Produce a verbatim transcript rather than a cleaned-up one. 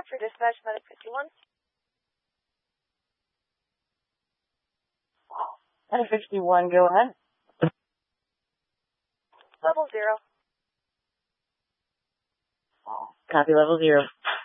for dispatch, medic fifty-one. Medic fifty-one, go ahead. Level zero. Copy level zero.